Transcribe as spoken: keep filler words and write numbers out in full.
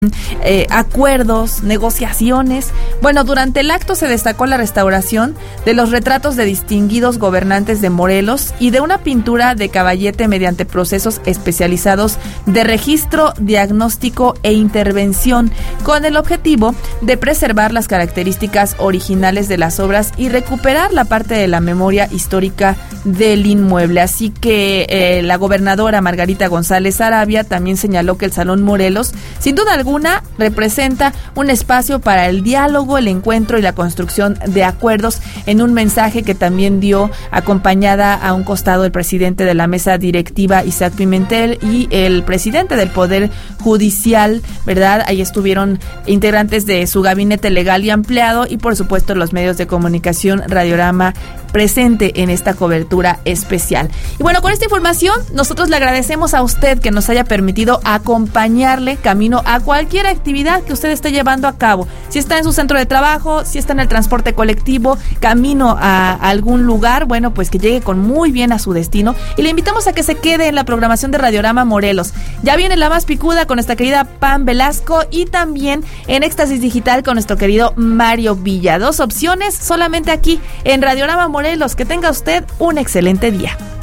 Eh, acuerdos, negociaciones. Bueno, durante el acto se destacó la restauración de los retratos de distinguidos gobernantes de Morelos y de una pintura de caballete mediante procesos especializados de registro, diagnóstico e intervención, con el objetivo de preservar las características originales de las obras y recuperar la parte de la memoria histórica del inmueble. Así que eh, la gobernadora Margarita González Arabia también señaló que el Salón Morelos, sin duda alguna, Una representa un espacio para el diálogo, el encuentro y la construcción de acuerdos, en un mensaje que también dio acompañada a un costado el presidente de la mesa directiva, Isaac Pimentel, y el presidente del Poder Judicial, ¿verdad? Ahí estuvieron integrantes de su gabinete legal y ampliado y por supuesto los medios de comunicación, Radiorama presente en esta cobertura especial. Y bueno, con esta información nosotros le agradecemos a usted que nos haya permitido acompañarle camino a cualquier actividad que usted esté llevando a cabo. Si está en su centro de trabajo, si está en el transporte colectivo, camino a algún lugar, bueno, pues que llegue con muy bien a su destino. Y le invitamos a que se quede en la programación de Radiorama Morelos. Ya viene La Más Picuda con nuestra querida Pam Velasco y también en Éxtasis Digital con nuestro querido Mario Villa. Dos opciones solamente aquí en Radiorama Morelos. Que tenga usted un excelente día.